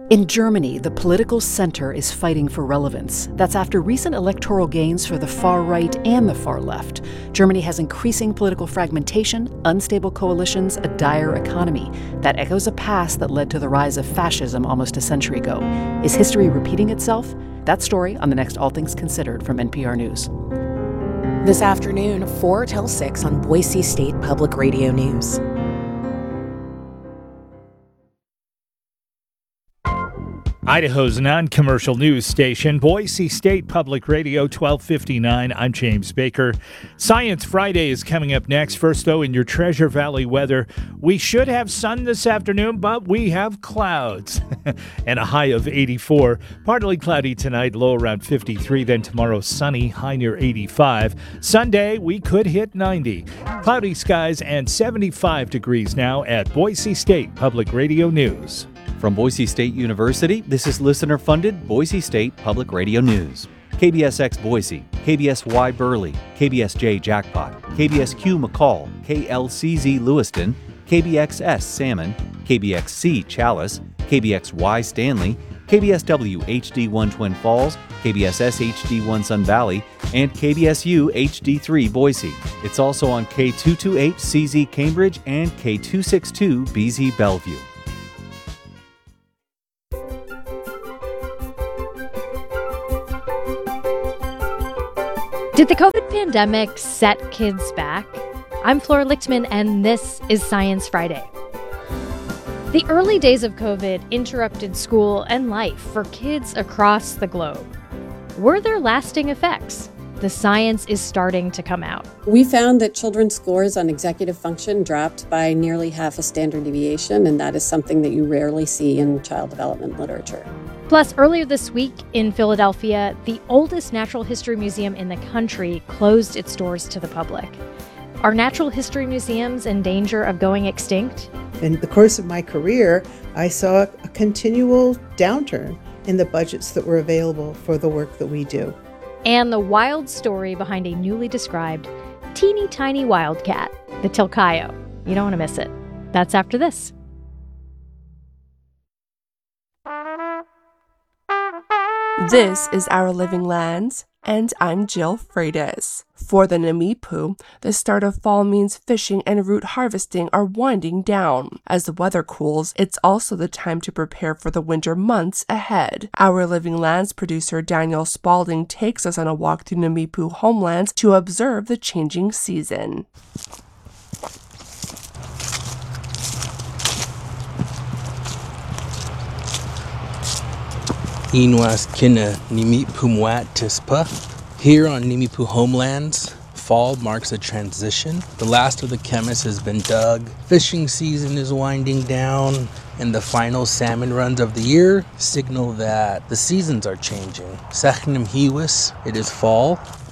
In Germany, the political center is fighting for relevance. That's after recent electoral gains for the far right and the far left. Germany has increasing political fragmentation, unstable coalitions, a dire economy. That echoes a past that led to the rise of fascism almost a century ago. Is history repeating itself? That story on the next All Things Considered from NPR News. This afternoon, 4 till 6 on Boise State Public Radio News. Idaho's non-commercial news station, Boise State Public Radio, 1259. I'm James Baker. Science Friday is coming up next. First, though, in your Treasure Valley weather, we should have sun this afternoon, but we have clouds and a high of 84. Partly cloudy tonight, low around 53. Then tomorrow, sunny, high near 85. Sunday, we could hit 90. Cloudy skies and 75 degrees now at Boise State Public Radio News. From Boise State University, this is listener-funded Boise State Public Radio News. KBSX Boise, KBSY Burley, KBSJ Jackpot, KBSQ McCall, KLCZ Lewiston, KBXS Salmon, KBXC Chalice, KBXY Stanley, KBSW HD1 Twin Falls, KBSS HD1 Sun Valley, and KBSU HD3 Boise. It's also on K228 CZ Cambridge and K262 BZ Bellevue. Did the COVID pandemic set kids back? I'm Flora Lichtman, and this is Science Friday. The early days of COVID interrupted school and life for kids across the globe. Were there lasting effects? The science is starting to come out. We found that children's scores on executive function dropped by nearly half a standard deviation, and that is something that you rarely see in child development literature. Plus, earlier this week in Philadelphia, the oldest natural history museum in the country closed its doors to the public. Are natural history museums in danger of going extinct? In the course of my career, I saw a continual downturn in the budgets that were available for the work that we do. And the wild story behind a newly described teeny tiny wildcat, the Tilcayo. You don't want to miss it. That's after this. This is Our Living Lands, and I'm Jill Freitas. For the Namipu, the start of fall means fishing and root harvesting are winding down. As the weather cools, it's also the time to prepare for the winter months ahead. Our Living Lands producer Daniel Spalding takes us on a walk through Namipu homelands to observe the changing season. Inwas kina Nimipu Tispa. Here on Nimipu homelands, fall marks a transition. The last of the chemists has been dug, fishing season is winding down, and the final salmon runs of the year signal that the seasons are changing. Sachnim Hiwis, it is fall.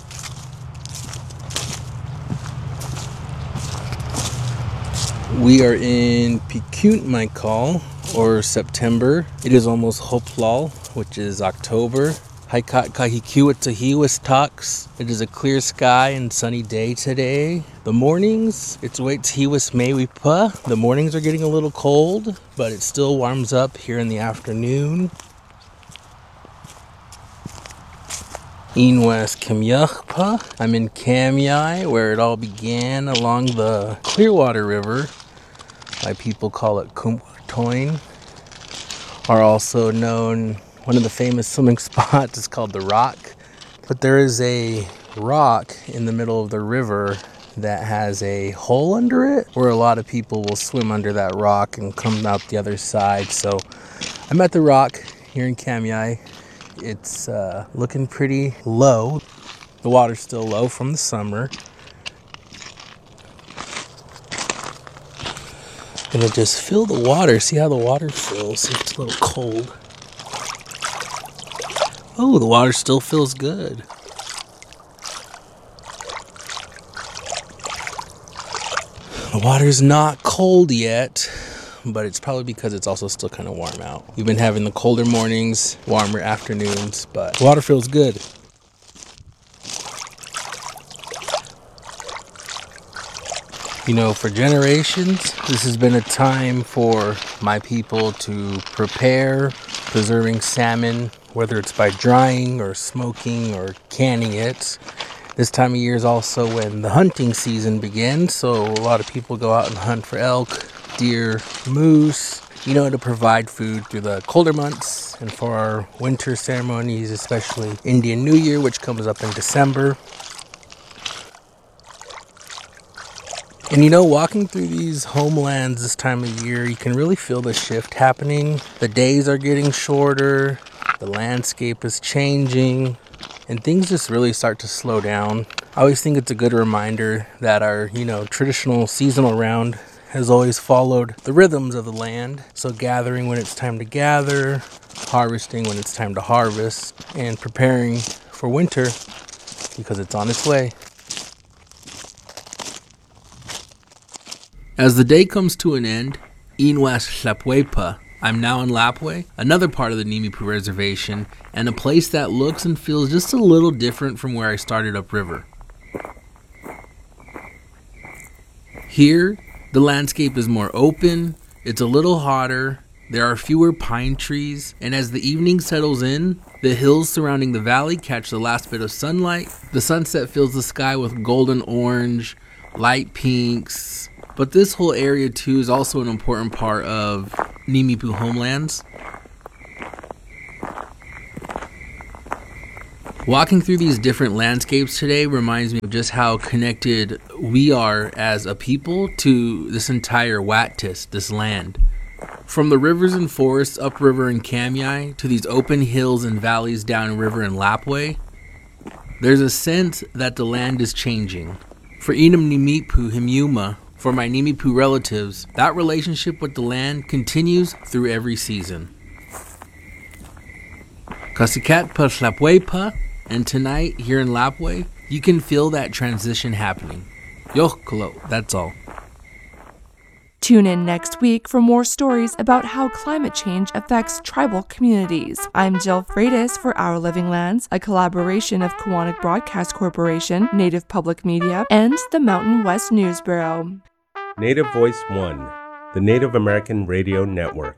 We are in Pikut Maikal, or September. It is almost Hoplal, which is October. Haikat Kahikiwatahiwas Talks. It is a clear sky and sunny day today. The mornings, it's Waitiwas Mewipa. The mornings are getting a little cold, but it still warms up here in the afternoon. Inwas Kamyachpa. I'm in Kamyai, where it all began along the Clearwater River. My people call it Kumtoin. Are also known, one of the famous swimming spots is called the Rock. But there is a rock in the middle of the river that has a hole under it where a lot of people will swim under that rock and come out the other side. So I'm at the rock here in Kamyai. It's looking pretty low. The water's still low from the summer. Gonna just fill the water, see how the water fills. It's a little cold. Oh, the water still feels good. The water's not cold yet, but it's probably because it's also still kind of warm out. We've been having the colder mornings, warmer afternoons, but the water feels good. For generations, this has been a time for my people to prepare preserving salmon, whether it's by drying or smoking or canning it. This time of year is also when the hunting season begins, so a lot of people go out and hunt for elk, deer, moose, to provide food through the colder months and for our winter ceremonies, especially Indian New Year, which comes up in December. And walking through these homelands this time of year, you can really feel the shift happening. The days are getting shorter, the landscape is changing, and things just really start to slow down. I always think it's a good reminder that our, traditional seasonal round has always followed the rhythms of the land. So gathering when it's time to gather, harvesting when it's time to harvest, and preparing for winter because it's on its way. As the day comes to an end, Inwas Tlapwepa, I'm now in Lapwai, another part of the Nimiipuu Reservation, and a place that looks and feels just a little different from where I started upriver. Here, the landscape is more open, it's a little hotter, there are fewer pine trees, and as the evening settles in, the hills surrounding the valley catch the last bit of sunlight. The sunset fills the sky with golden orange, light pinks. But this whole area, too, is also an important part of Nimiipuu homelands. Walking through these different landscapes today reminds me of just how connected we are as a people to this entire Wattis, this land. From the rivers and forests upriver in Kamiai to these open hills and valleys downriver in Lapwai, there's a sense that the land is changing. For Inam Nimiipuu Himiuma, for my Nimiipuu relatives, that relationship with the land continues through every season. Kasikat pa Tlapwepa, and tonight here in Lapwai, you can feel that transition happening. Yohkolo, that's all. Tune in next week for more stories about how climate change affects tribal communities. I'm Jill Freitas for Our Living Lands, a collaboration of Kawanak Broadcast Corporation, Native Public Media, and the Mountain West News Bureau. Native Voice One, the Native American Radio Network.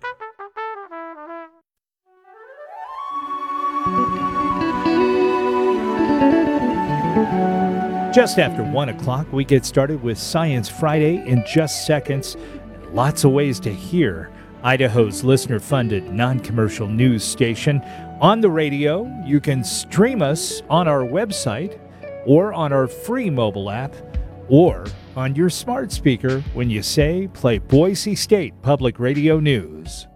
Just after 1 o'clock, we get started with Science Friday in just seconds. Lots of ways to hear Idaho's listener-funded non-commercial news station. On the radio, you can stream us on our website or on our free mobile app or on your smart speaker when you say, play Boise State Public Radio News.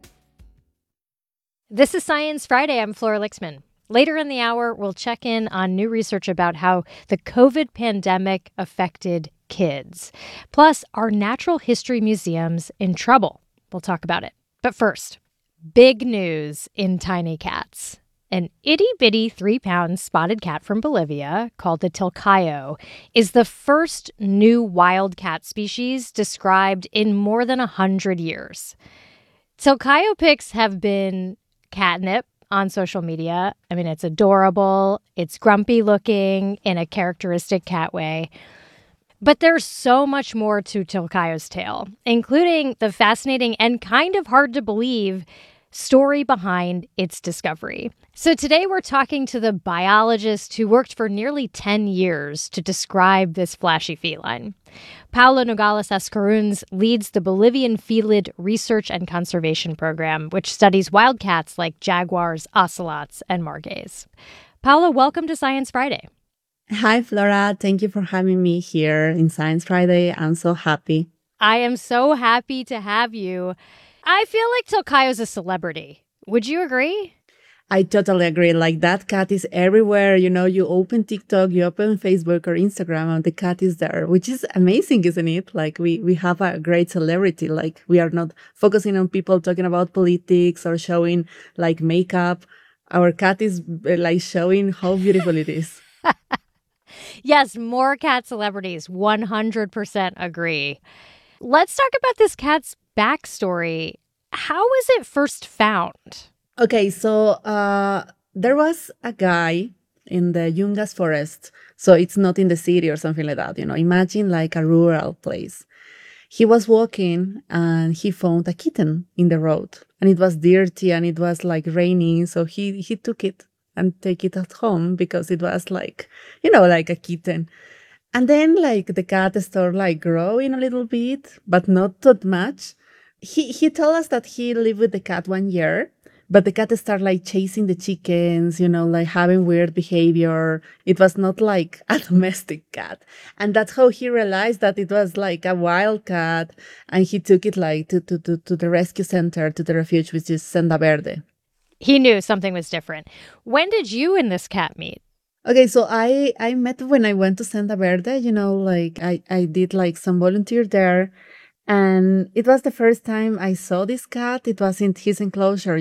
This is Science Friday. I'm Flora Lixman. Later in the hour, we'll check in on new research about how the COVID pandemic affected kids. Plus, are natural history museums in trouble? We'll talk about it. But first, big news in tiny cats. An itty-bitty 3-pound spotted cat from Bolivia, called the Tilcayo, is the first new wild cat species described in more than 100 years. Tilcayo pics have been catnip on social media. I mean, it's adorable, it's grumpy looking in a characteristic cat way. But there's so much more to Tilcayo's tale, including the fascinating and kind of hard to believe story behind its discovery. So today we're talking to the biologist who worked for nearly 10 years to describe this flashy feline. Paulo Nogales Ascaruns leads the Bolivian Felid Research and Conservation Program, which studies wildcats like jaguars, ocelots, and margays. Paulo, welcome to Science Friday. Hi, Flora. Thank you for having me here in Science Friday. I'm so happy. I am so happy to have you. I feel like Tilcayo's a celebrity. Would you agree? I totally agree. Like, that cat is everywhere. You know, you open TikTok, you open Facebook or Instagram, and the cat is there, which is amazing, isn't it? Like, we have a great celebrity. Like, we are not focusing on people talking about politics or showing, like, makeup. Our cat is, like, showing how beautiful it is. Yes, more cat celebrities. 100% agree. Let's talk about this cat's backstory. How was it first found? Okay, so there was a guy in the Yungas forest. So it's not in the city or something like that. Imagine like a rural place. He was walking and he found a kitten in the road, and it was dirty and it was like raining. So he took it and take it at home because it was like, like a kitten. And then like the cat started like growing a little bit, but not that much. He told us that he lived with the cat 1 year, but the cat started like chasing the chickens, like having weird behavior. It was not like a domestic cat. And that's how he realized that it was like a wild cat. And he took it like to the rescue center, to the refuge, which is Senda Verde. He knew something was different. When did you and this cat meet? Okay, so I met when I went to Senda Verde, like I did like some volunteer there. And it was the first time I saw this cat. It was in his enclosure,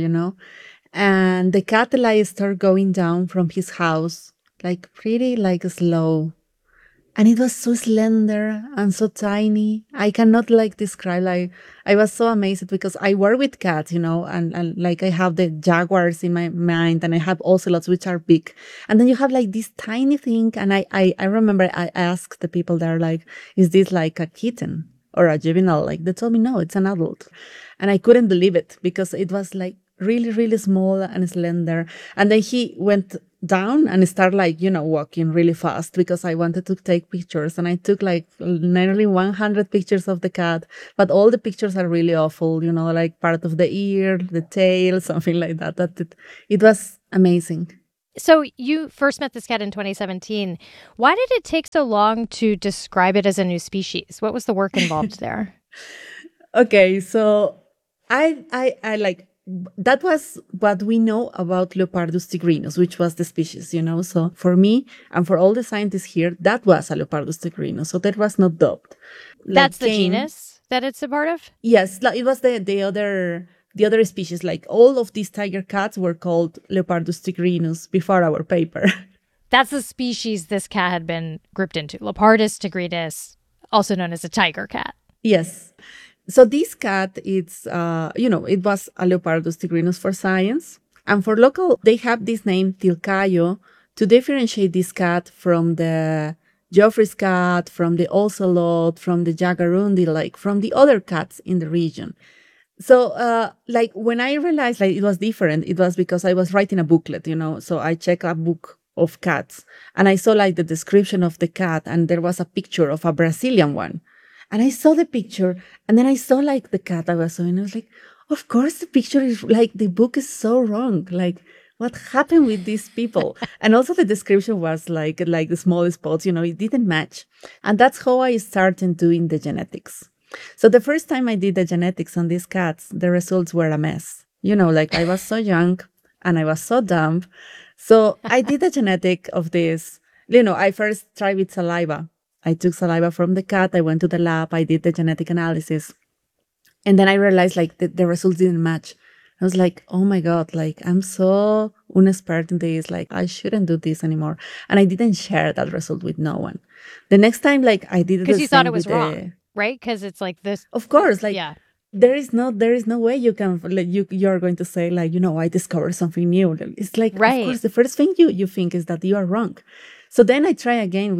and the cat like started going down from his house, like pretty like slow. And it was so slender and so tiny. I cannot like describe, like I was so amazed because I work with cats, and like I have the jaguars in my mind, and I have ocelots, which are big. And then you have like this tiny thing. And I remember I asked the people there, like, is this like a kitten or a juvenile? Like they told me, no, it's an adult. And I couldn't believe it because it was like really, really small and slender. And then he went down and started like, walking really fast because I wanted to take pictures. And I took like nearly 100 pictures of the cat, but all the pictures are really awful, like part of the ear, the tail, something like that. It was amazing. So you first met this cat in 2017. Why did it take so long to describe it as a new species? What was the work involved there? Okay, so I like, that was what we know about Leopardus tigrinus, which was the species, So for me and for all the scientists here, that was a Leopardus tigrinus. So that was not doubt. That's the genus that it's a part of? Yes, it was the other species. Like all of these tiger cats were called Leopardus tigrinus before our paper. That's the species this cat had been grouped into. Leopardus tigrinus, also known as a tiger cat. Yes. So this cat, it's, it was a Leopardus tigrinus for science. And for local, they have this name, Tilcayo, to differentiate this cat from the Geoffrey's cat, from the ocelot, from the jagarundi, like from the other cats in the region. So, like when I realized like it was different, it was because I was writing a booklet, So I checked a book of cats and I saw like the description of the cat, and there was a picture of a Brazilian one. And I saw the picture, and then I saw like the cat I was showing. I was like, of course, the picture is like, the book is so wrong. Like, what happened with these people? And also the description was like the small spots, it didn't match. And that's how I started doing the genetics. So the first time I did the genetics on these cats, the results were a mess. Like I was so young and I was so dumb. So I did the genetic of this. I first tried with saliva. I took saliva from the cat. I went to the lab. I did the genetic analysis. And then I realized like the results didn't match. I was like, oh my God, like I'm so unexpert in this. Like I shouldn't do this anymore. And I didn't share that result with no one. The next time, like I did it because you thought it was wrong, right? Because it's like this. Of course, like yeah. There is no way you can like you're going to say like I discovered something new. It's like right. Of course the first thing you think is that you are wrong. So then I try again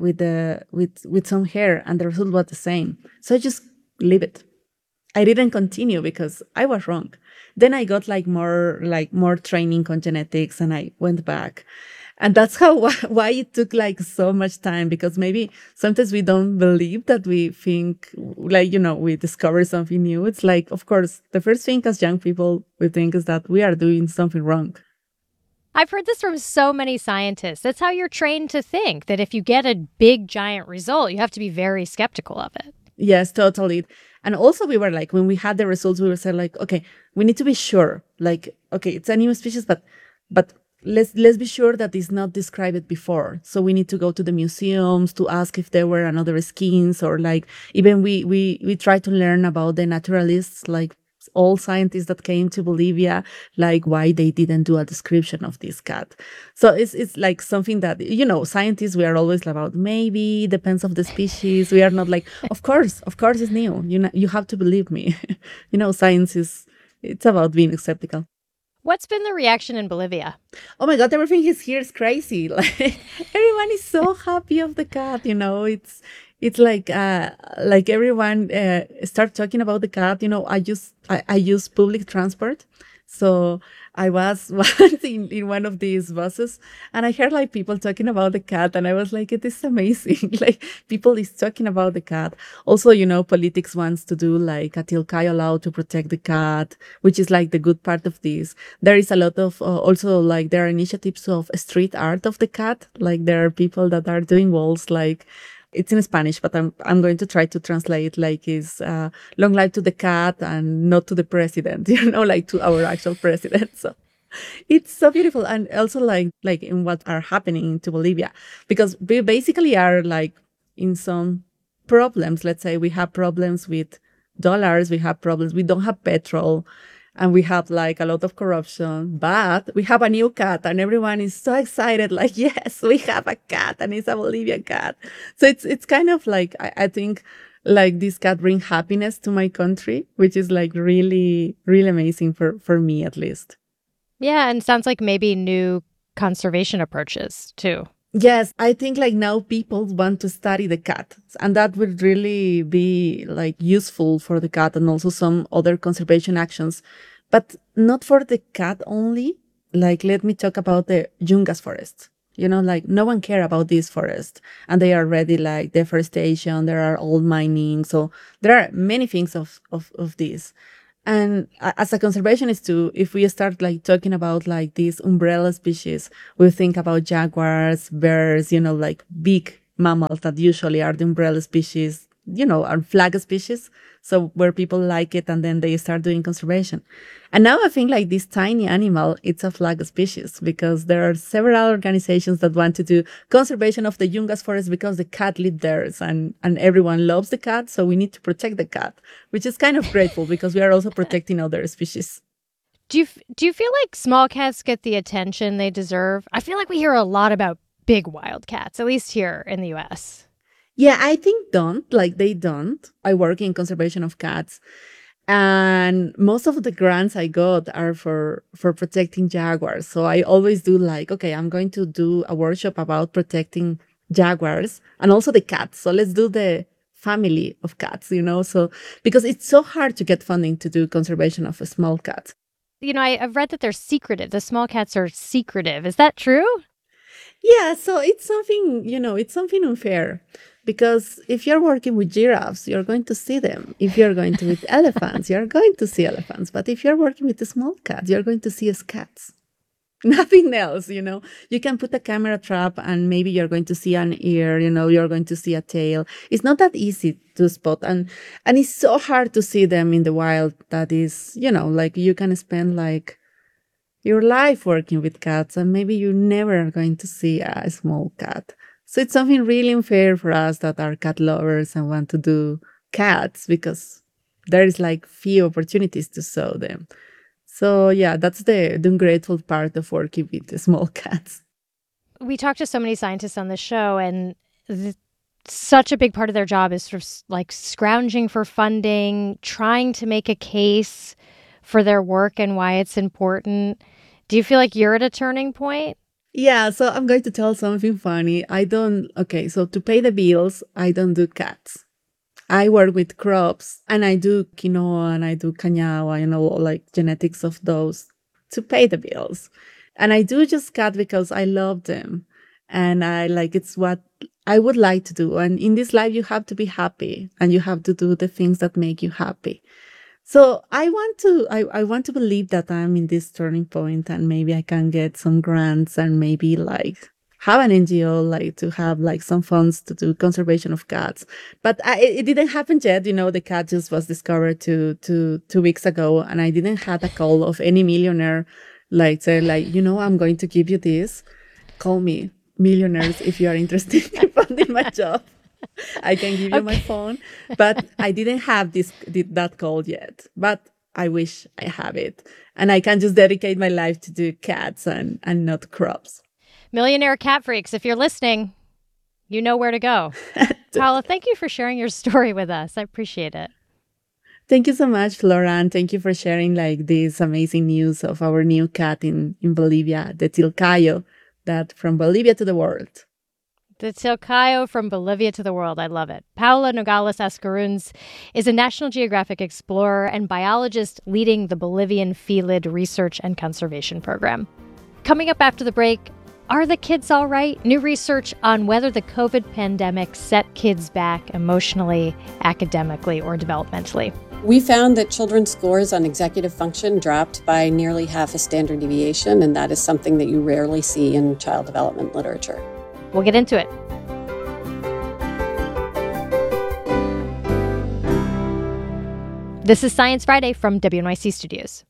with some hair, and the result was the same. So I just leave it. I didn't continue because I was wrong. Then I got more training on genetics, and I went back. And that's why it took like so much time, because maybe sometimes we don't believe that we think we discover something new. It's like, of course, the first thing as young people we think is that we are doing something wrong. I've heard this from so many scientists. That's how you're trained to think, that if you get a big, giant result, you have to be very skeptical of it. Yes, totally. And also we were like, when we had the results, we were saying like, okay, we need to be sure. Like, okay, it's a new species, but let's be sure that it's not described before. So we need to go to the museums to ask if there were another skins, or like even we try to learn about the naturalists, like all scientists that came to Bolivia, like why they didn't do a description of this cat. So it's like something that, scientists, we are always about maybe depends of the species. We are not like, of course it's new. You have to believe me. Science it's about being skeptical. What's been the reaction in Bolivia? Oh my God, everything here is crazy. Like everyone is so happy of the cat, it's like everyone start talking about the cat. I use public transport. So I was once in one of these buses and I heard like people talking about the cat and I was like, it is amazing. Like people is talking about the cat. Also, politics wants to do like a Tilkayo law to protect the cat, which is like the good part of this. There is a lot of also like there are initiatives of street art of the cat. Like there are people that are doing walls like it's in Spanish, but I'm going to try to translate like is long life to the cat and not to the president, like to our actual president. So it's so beautiful. And also like in what are happening to Bolivia, because we basically are like in some problems. Let's say we have problems with dollars, we have problems, we don't have petrol, and we have like a lot of corruption, but we have a new cat and everyone is so excited. Like, yes, we have a cat and it's a Bolivian cat. So it's kind of like, I think like this cat brings happiness to my country, which is like really, really amazing for me at least. Yeah, and sounds like maybe new conservation approaches too. Yes, I think like now people want to study the cat and that would really be like useful for the cat and also some other conservation actions, but not for the cat only. Like, let me talk about the Yungas forest. Like no one care about this forest and they are already like deforestation, there are old mining. So there are many things of this. And as a conservationist too, if we start like talking about like these umbrella species, we think about jaguars, bears, like big mammals that usually are the umbrella species, are flag species. So where people like it and then they start doing conservation. And now I think like this tiny animal, it's a flag species because there are several organizations that want to do conservation of the Yungas forest because the cat lives there and everyone loves the cat. So we need to protect the cat, which is kind of grateful because we are also protecting other species. Do you feel like small cats get the attention they deserve? I feel like we hear a lot about big wild cats, at least here in the U.S. Yeah, I think they don't. I work in conservation of cats. And most of the grants I got are for protecting jaguars. So I always do like, okay, I'm going to do a workshop about protecting jaguars and also the cats. So let's do the family of cats, so because it's so hard to get funding to do conservation of a small cat. I've read that they're secretive. The small cats are secretive. Is that true? Yeah, so it's something unfair. Because if you're working with giraffes, you're going to see them. If you're going to with elephants, you're going to see elephants. But if you're working with the small cats, you're going to see cats. Nothing else, You can put a camera trap and maybe you're going to see an ear, you're going to see a tail. It's not that easy to spot. And it's so hard to see them in the wild. That is, like you can spend like your life working with cats and maybe you never are going to see a small cat. So it's something really unfair for us that are cat lovers and want to do cats because there is like few opportunities to show them. So yeah, that's the ungrateful part of working with the small cats. We talk to so many scientists on the show and such a big part of their job is sort of like scrounging for funding, trying to make a case for their work and why it's important. Do you feel like you're at a turning point? Yeah, so I'm going to tell something funny. So to pay the bills, I don't do cats. I work with crops and I do quinoa and I do cañawa, like genetics of those to pay the bills. And I do just cat because I love them. And it's what I would like to do. And in this life, you have to be happy and you have to do the things that make you happy. So I want to believe that I'm in this turning point and maybe I can get some grants and maybe like have an NGO like to have like some funds to do conservation of cats. But it didn't happen yet. The cat just was discovered 2 weeks ago and I didn't have a call of any millionaire like say like, I'm going to give you this. Call me millionaires if you are interested in funding my job. I can give you my phone, but I didn't have that call yet, but I wish I have it. And I can just dedicate my life to do cats and not crops. Millionaire cat freaks, if you're listening, you know where to go. Paula, thank you for sharing your story with us. I appreciate it. Thank you so much, Flora, and thank you for sharing like this amazing news of our new cat in Bolivia, the Tilcayo, that from Bolivia to the world. The Tilcayo from Bolivia to the world. I love it. Paula Nogales Ascaruns is a National Geographic explorer and biologist leading the Bolivian Felid Research and Conservation Program. Coming up after the break, are the kids all right? New research on whether the COVID pandemic set kids back emotionally, academically, or developmentally. We found that children's scores on executive function dropped by nearly half a standard deviation, and that is something that you rarely see in child development literature. We'll get into it. This is Science Friday from WNYC Studios.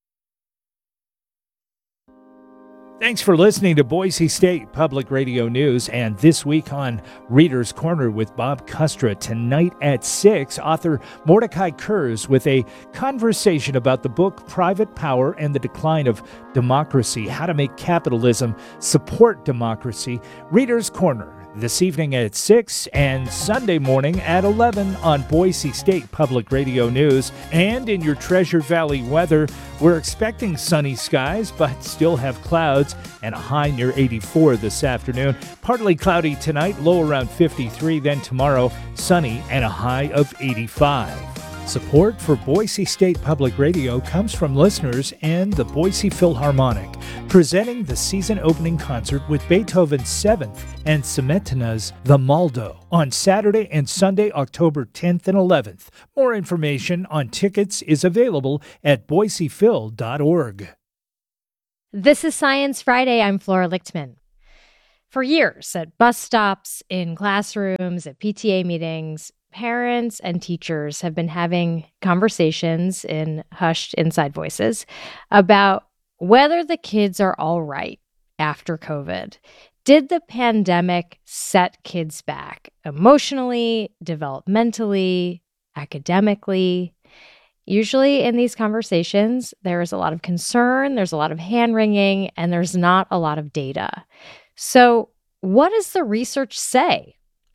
Thanks for listening to Boise State Public Radio News. And this week on Reader's Corner with Bob Kustra, tonight at 6, author Mordecai Kurz with a conversation about the book Private Power and the Decline of Democracy, How to Make Capitalism Support Democracy. Reader's Corner this evening at 6 and Sunday morning at 11 on Boise State Public Radio News. And in your Treasure Valley weather, we're expecting sunny skies, but still have clouds and a high near 84 this afternoon. Partly cloudy tonight, low around 53. Then tomorrow, sunny and a high of 85. Support for Boise State Public Radio comes from listeners and the Boise Philharmonic, presenting the season opening concert with Beethoven's 7th and Smetana's The Maldo on Saturday and Sunday, October 10th and 11th. More information on tickets is available at boisephil.org. This is Science Friday. I'm Flora Lichtman. For years, at bus stops, in classrooms, at PTA meetings, parents and teachers have been having conversations in hushed inside voices about whether the kids are all right after COVID. Did the pandemic set kids back emotionally, developmentally, academically? Usually in these conversations, there is a lot of concern, there's a lot of hand-wringing, and there's not a lot of data. So what does the research say?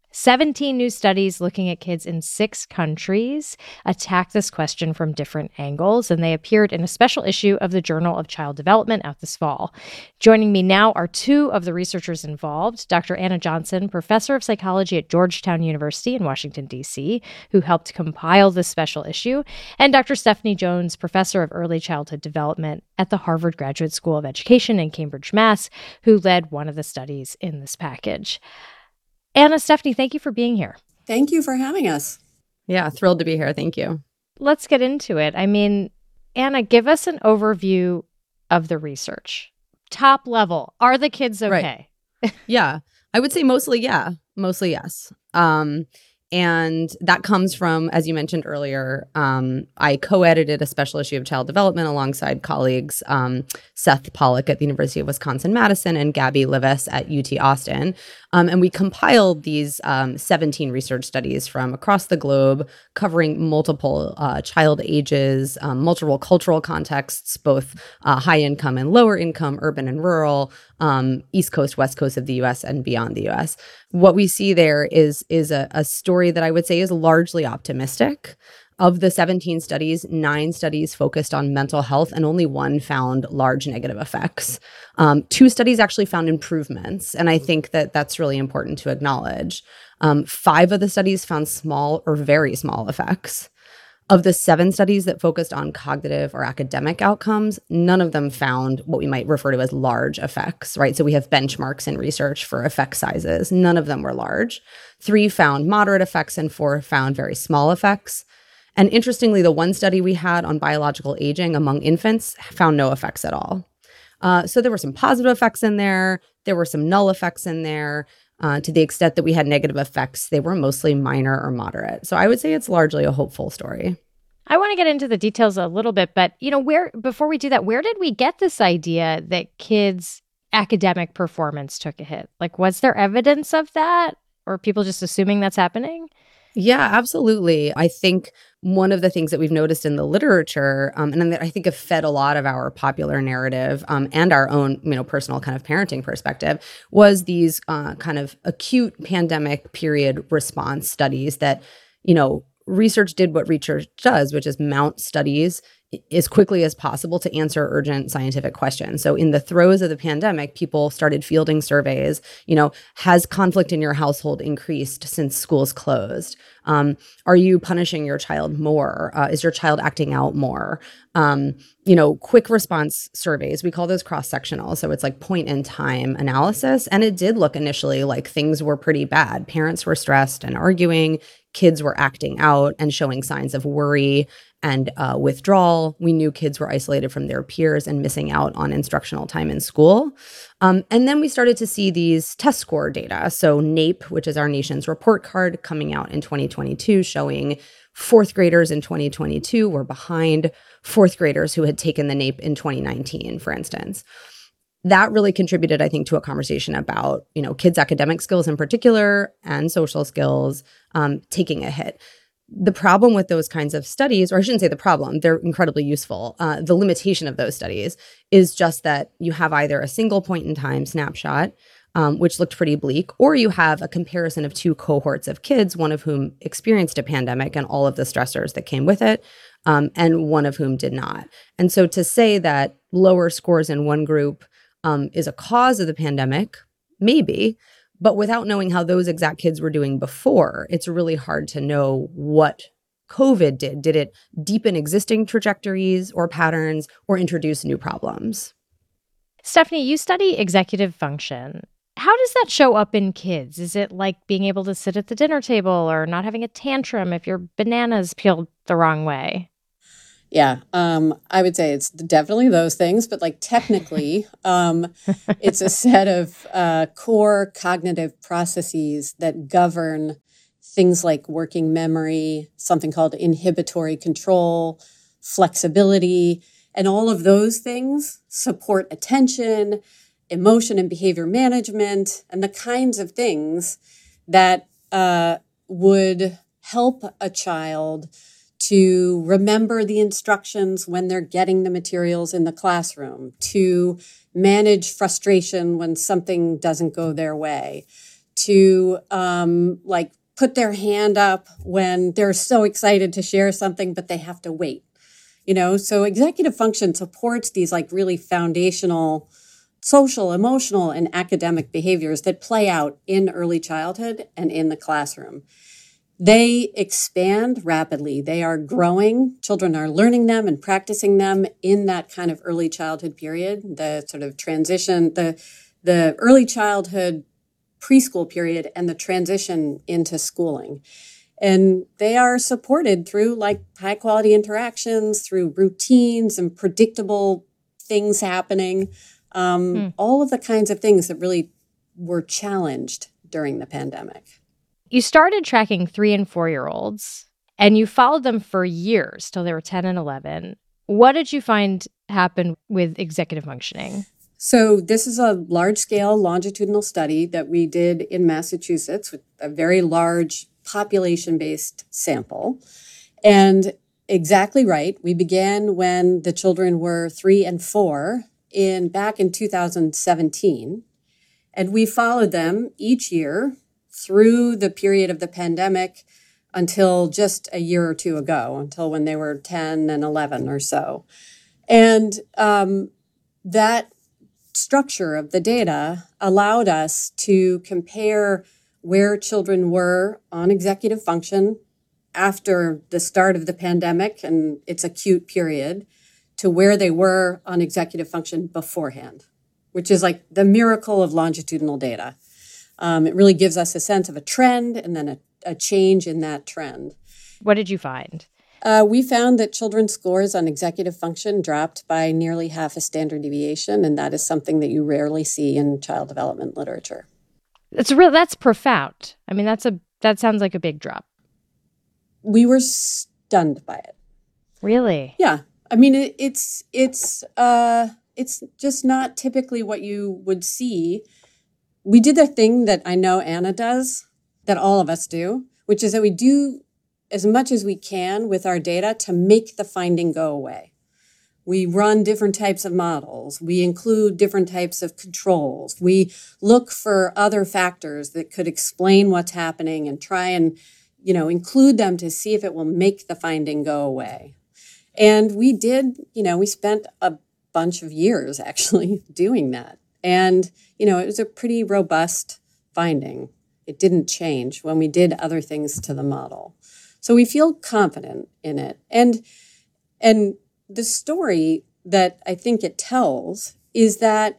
17 new studies looking at kids in 6 countries attack this question from different angles, and they appeared in a special issue of the Journal of Child Development out this fall. Joining me now are 2 of the researchers involved, Dr. Anna Johnson, professor of psychology at Georgetown University in Washington, D.C., who helped compile this special issue, and Dr. Stephanie Jones, professor of early childhood development at the Harvard Graduate School of Education in Cambridge, Mass., who led one of the studies in this package. Anna, Stephanie, thank you for being here. Thank you for having us. Yeah, thrilled to be here. Thank you. Let's get into it. I mean, Anna, give us an overview of the research. Top level, are the kids okay? Right. Yeah, I would say mostly yes. And that comes from, as you mentioned earlier, I co-edited a special issue of Child Development alongside colleagues Seth Pollack at the University of Wisconsin-Madison and Gabby Livis at UT Austin. And we compiled these 17 research studies from across the globe covering multiple child ages, multiple cultural contexts, both high income and lower income, urban and rural, East Coast, West Coast of the U.S. and beyond the U.S. What we see there is a story that I would say is largely optimistic. Of the 17 studies, 9 studies focused on mental health and only 1 found large negative effects. 2 studies actually found improvements, and I think that that's really important to acknowledge. 5 of the studies found small or very small effects. Of the 7 studies that focused on cognitive or academic outcomes, none of them found what we might refer to as large effects, right? So we have benchmarks in research for effect sizes. None of them were large. 3 found moderate effects and 4 found very small effects. And interestingly, the 1 study we had on biological aging among infants found no effects at all. So there were some positive effects in there. There were some null effects in there. To the extent that we had negative effects, they were mostly minor or moderate. So I would say it's largely a hopeful story. I want to get into the details a little bit, but before we do that, where did we get this idea that kids' academic performance took a hit? Like, was there evidence of that, or are people just assuming that's happening? Yeah, absolutely. I think one of the things that we've noticed in the literature, and that I think have fed a lot of our popular narrative and our own, personal kind of parenting perspective, was these kind of acute pandemic period response studies that, research did what research does, which is mount studies as quickly as possible to answer urgent scientific questions. So in the throes of the pandemic, people started fielding surveys. Has conflict in your household increased since schools closed? Are you punishing your child more? Is your child acting out more? Quick response surveys, we call those cross-sectional. So it's like point in time analysis. And it did look initially like things were pretty bad. Parents were stressed and arguing. Kids were acting out and showing signs of worry and withdrawal. We knew kids were isolated from their peers and missing out on instructional time in school. And then we started to see these test score data. So NAEP, which is our nation's report card, coming out in 2022, showing fourth graders in 2022 were behind fourth graders who had taken the NAEP in 2019, for instance. That really contributed, I think, to a conversation about, kids' academic skills in particular and social skills taking a hit. The problem with those kinds of studies, or I shouldn't say the problem, they're incredibly useful. The limitation of those studies is just that you have either a single point in time snapshot, which looked pretty bleak, or you have a comparison of two cohorts of kids, one of whom experienced a pandemic and all of the stressors that came with it, and one of whom did not. And so to say that lower scores in one group is a cause of the pandemic, maybe, but without knowing how those exact kids were doing before, it's really hard to know what COVID did. Did it deepen existing trajectories or patterns or introduce new problems? Stephanie, you study executive function. How does that show up in kids? Is it like being able to sit at the dinner table or not having a tantrum if your banana's peeled the wrong way? Yeah, I would say it's definitely those things, but technically, it's a set of core cognitive processes that govern things like working memory, something called inhibitory control, flexibility, and all of those things support attention, emotion and behavior management, and the kinds of things that would help a child to remember the instructions when they're getting the materials in the classroom, to manage frustration when something doesn't go their way, to put their hand up when they're so excited to share something, but they have to wait. So executive function supports these really foundational social, emotional, and academic behaviors that play out in early childhood and in the classroom. They expand rapidly. They are growing. Children are learning them and practicing them in that kind of early childhood period, the sort of transition, the early childhood preschool period and the transition into schooling. And they are supported through high quality interactions, through routines and predictable things happening, all of the kinds of things that really were challenged during the pandemic. You started tracking 3 and 4-year-olds, and you followed them for years till they were 10 and 11. What did you find happened with executive functioning? So this is a large-scale longitudinal study that we did in Massachusetts with a very large population-based sample. And exactly right, we began when the children were 3 and 4 back in 2017. And we followed them each year through the period of the pandemic until just a year or two ago, until when they were 10 and 11 or so. And that structure of the data allowed us to compare where children were on executive function after the start of the pandemic and its acute period to where they were on executive function beforehand, which is the miracle of longitudinal data. It really gives us a sense of a trend and then a change in that trend. What did you find? We found that children's scores on executive function dropped by nearly half a standard deviation, and that is something that you rarely see in child development literature. That's profound. I mean, that sounds like a big drop. We were stunned by it. Really? Yeah. I mean, it's just not typically what you would see. We did the thing that I know Anna does, that all of us do, which is that we do as much as we can with our data to make the finding go away. We run different types of models. We include different types of controls. We look for other factors that could explain what's happening and try and, include them to see if it will make the finding go away. And we did, we spent a bunch of years actually doing that. And, it was a pretty robust finding. It didn't change when we did other things to the model. So we feel confident in it. And the story that I think it tells is that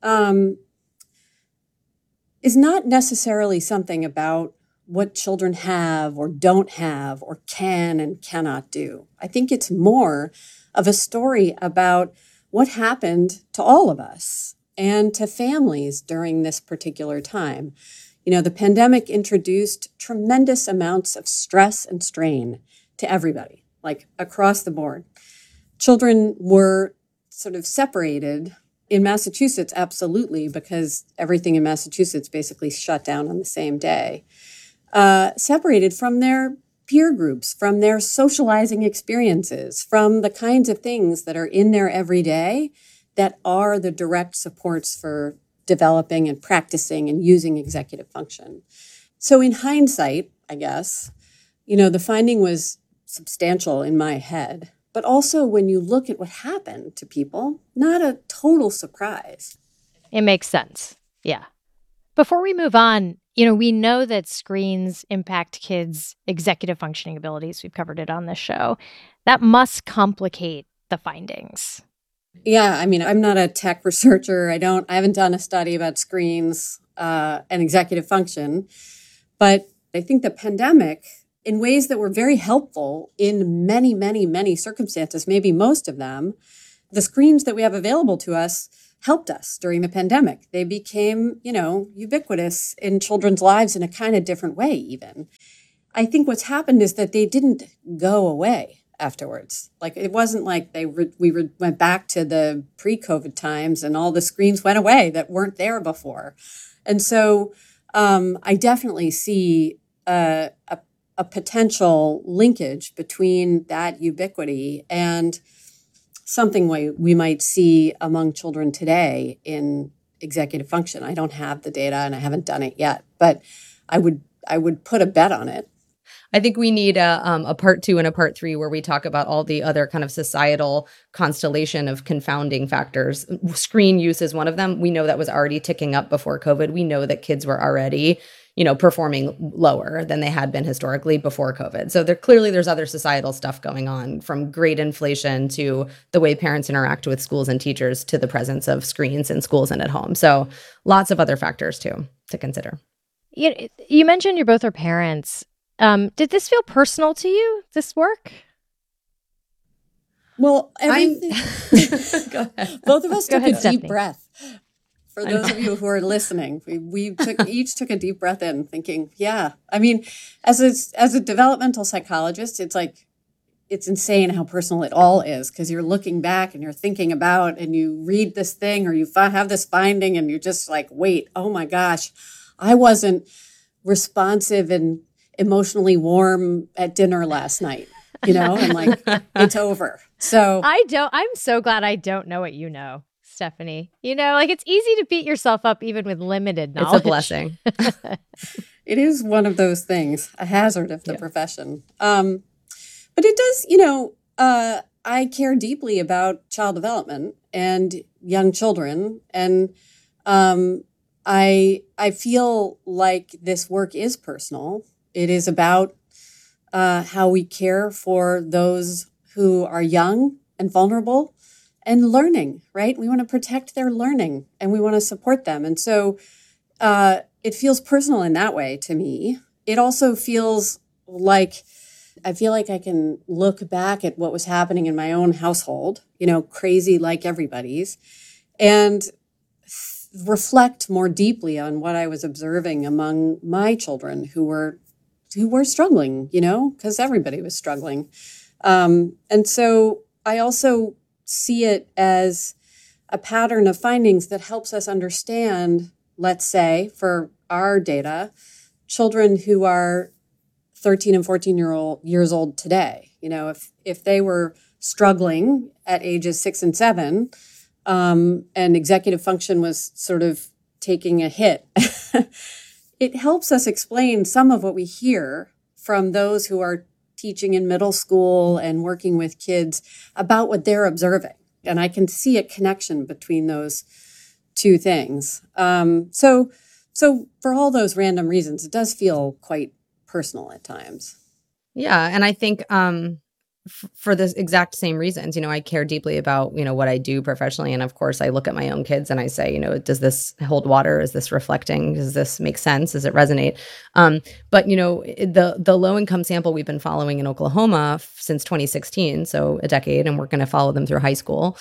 is not necessarily something about what children have or don't have or can and cannot do. I think it's more of a story about what happened to all of us and to families during this particular time. The pandemic introduced tremendous amounts of stress and strain to everybody, like across the board. Children were sort of separated in Massachusetts, absolutely, because everything in Massachusetts basically shut down on the same day. Separated from their peer groups, from their socializing experiences, from the kinds of things that are in their everyday that are the direct supports for developing and practicing and using executive function. So in hindsight, I guess, the finding was substantial in my head, but also when you look at what happened to people, not a total surprise. It makes sense. Yeah. Before we move on, we know that screens impact kids' executive functioning abilities. We've covered it on this show. That must complicate the findings. Yeah, I'm not a tech researcher. I haven't done a study about screens and executive function, but I think the pandemic, in ways that were very helpful in many, many, many circumstances, maybe most of them, the screens that we have available to us helped us during the pandemic. They became, ubiquitous in children's lives in a kind of different way even. I think what's happened is that they didn't go away afterwards. Like, it wasn't like we went back to the pre-COVID times and all the screens went away that weren't there before. And so I definitely see a potential linkage between that ubiquity and something we might see among children today in executive function. I don't have the data and I haven't done it yet, but I would put a bet on it. I think we need a part 2 and a part 3 where we talk about all the other kind of societal constellation of confounding factors. Screen use is one of them. We know that was already ticking up before COVID. We know that kids were already, performing lower than they had been historically before COVID. So there's other societal stuff going on, from grade inflation to the way parents interact with schools and teachers to the presence of screens in schools and at home. So lots of other factors too to consider. You mentioned you both are parents. Did this feel personal to you, this work? Well, everything. Go ahead. Both of us took a Stephanie. deep breath. For those of you who are listening, we each took a deep breath in, thinking, yeah. As a developmental psychologist, it's insane how personal it all is, because you're looking back and you're thinking about, and you read this thing or you have this finding and you're just like, wait, oh my gosh, I wasn't responsive and emotionally warm at dinner last night, and like, it's over. So I'm so glad I don't know what you know, Stephanie. It's easy to beat yourself up even with limited knowledge. It's a blessing. It is one of those things, a hazard of the profession. But it does, I care deeply about child development and young children. And I feel like this work is personal. It is about how we care for those who are young and vulnerable and learning, right? We want to protect their learning and we want to support them. And so it feels personal in that way to me. It also feels like I feel like I can look back at what was happening in my own household, crazy like everybody's, and reflect more deeply on what I was observing among my children who were struggling, because everybody was struggling. And so I also see it as a pattern of findings that helps us understand, let's say, for our data, children who are 13 and 14 years old today. If they were struggling at ages 6 and 7, and executive function was sort of taking a hit, it helps us explain some of what we hear from those who are teaching in middle school and working with kids about what they're observing. And I can see a connection between those two things. So for all those random reasons, it does feel quite personal at times. Yeah. And I think for the exact same reasons, I care deeply about, what I do professionally. And of course, I look at my own kids and I say, does this hold water? Is this reflecting? Does this make sense? Does it resonate? But, the low income sample we've been following in Oklahoma since 2016, so a decade, and we're going to follow them through high school,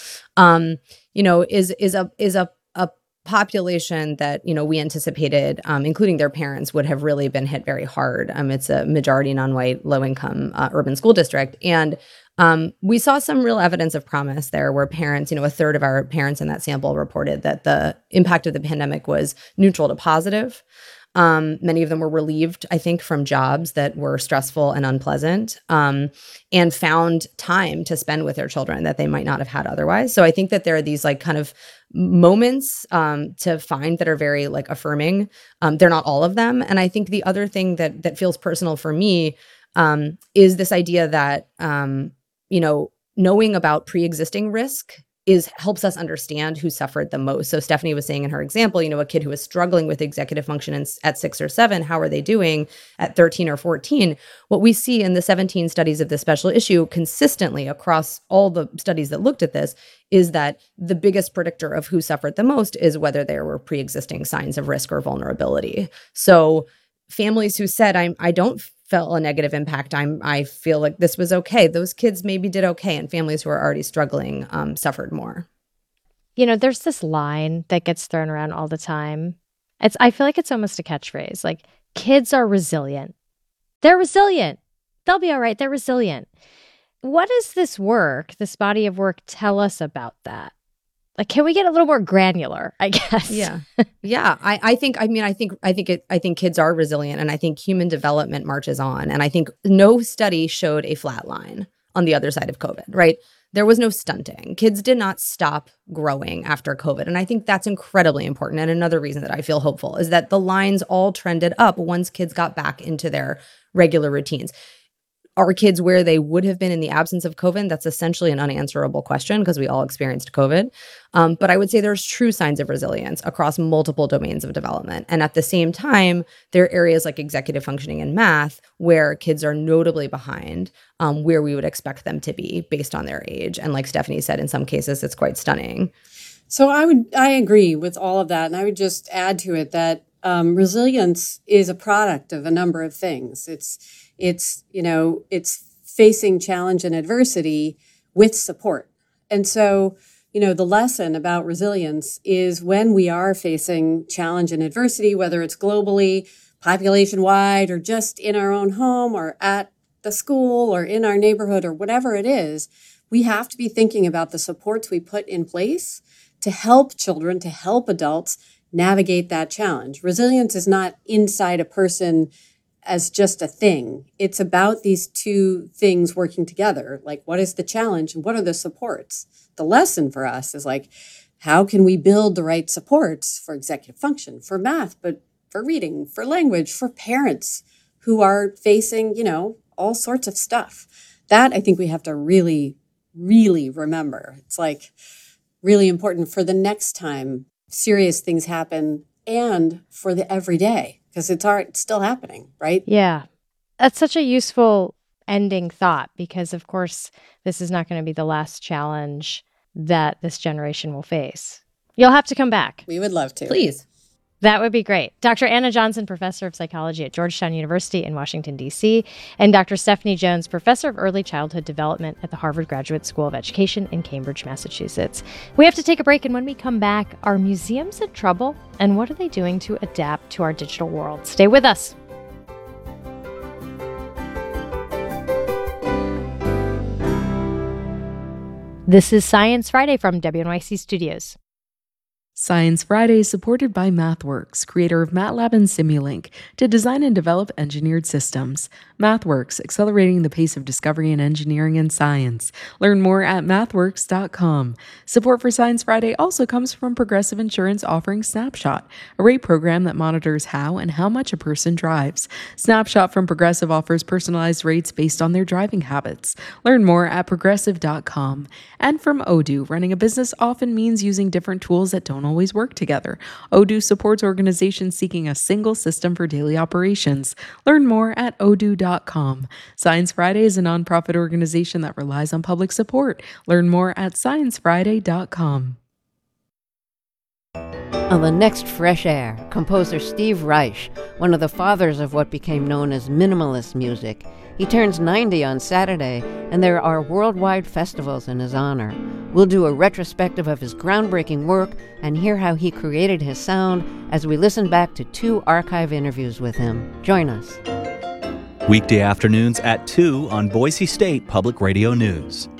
is a population that, we anticipated, including their parents, would have really been hit very hard. It's a majority non-white, low-income urban school district. And we saw some real evidence of promise there where parents, a third of our parents in that sample reported that the impact of the pandemic was neutral to positive. Many of them were relieved, I think, from jobs that were stressful and unpleasant, and found time to spend with their children that they might not have had otherwise. So I think that there are these kind of moments to find that are very affirming. They're not all of them. And I think the other thing that feels personal for me is this idea that, knowing about pre-existing risk helps us understand who suffered the most. So Stephanie was saying in her example, a kid who was struggling with executive function at 6 or 7, how are they doing at 13 or 14? What we see in the 17 studies of this special issue consistently across all the studies that looked at this is that the biggest predictor of who suffered the most is whether there were pre-existing signs of risk or vulnerability. So families who said, I don't felt a negative impact, I feel like this was okay, those kids maybe did okay, and families who are already struggling suffered more. There's this line that gets thrown around all the time. I feel like it's almost a catchphrase, like, kids are resilient. They're resilient. They'll be all right. They're resilient. What does this body of work, tell us about that? Can we get a little more granular, I guess? Yeah. I think kids are resilient, and I think human development marches on. And I think no study showed a flat line on the other side of COVID, right? There was no stunting. Kids did not stop growing after COVID. And I think that's incredibly important. And another reason that I feel hopeful is that the lines all trended up once kids got back into their regular routines. Are kids where they would have been in the absence of COVID? That's essentially an unanswerable question because we all experienced COVID. But I would say there's true signs of resilience across multiple domains of development. And at the same time, there are areas like executive functioning and math where kids are notably behind where we would expect them to be based on their age. And like Stephanie said, in some cases, it's quite stunning. So I agree with all of that. And I would just add to it that resilience is a product of a number of things. It's facing challenge and adversity with support. And so, the lesson about resilience is when we are facing challenge and adversity, whether it's globally, population-wide, or just in our own home or at the school or in our neighborhood or whatever it is, we have to be thinking about the supports we put in place to help children, to help adults navigate that challenge. Resilience is not inside a person as just a thing. It's about these two things working together. Like, what is the challenge and what are the supports? The lesson for us is how can we build the right supports for executive function, for math, but for reading, for language, for parents who are facing, all sorts of stuff. That I think we have to really, really remember. It's really important for the next time serious things happen and for the everyday, because it's still happening, right? Yeah. That's such a useful ending thought because, of course, this is not going to be the last challenge that this generation will face. You'll have to come back. We would love to. Please. That would be great. Dr. Anna Johnson, professor of psychology at Georgetown University in Washington, D.C., and Dr. Stephanie Jones, professor of early childhood development at the Harvard Graduate School of Education in Cambridge, Massachusetts. We have to take a break, and when we come back, are museums in trouble? And what are they doing to adapt to our digital world? Stay with us. This is Science Friday from WNYC Studios. Science Friday is supported by MathWorks, creator of MATLAB and Simulink, to design and develop engineered systems. MathWorks, accelerating the pace of discovery in engineering and science. Learn more at mathworks.com. Support for Science Friday also comes from Progressive Insurance offering Snapshot, a rate program that monitors how and how much a person drives. Snapshot from Progressive offers personalized rates based on their driving habits. Learn more at progressive.com. And from Odoo, running a business often means using different tools that don't always work together. Odoo supports organizations seeking a single system for daily operations. Learn more at odoo.com. Science Friday is a nonprofit organization that relies on public support. Learn more at sciencefriday.com. On the next Fresh Air, composer Steve Reich, one of the fathers of what became known as minimalist music. He turns 90 on Saturday, and there are worldwide festivals in his honor. We'll do a retrospective of his groundbreaking work and hear how he created his sound as we listen back to 2 archive interviews with him. Join us. Weekday afternoons at 2 on Boise State Public Radio News.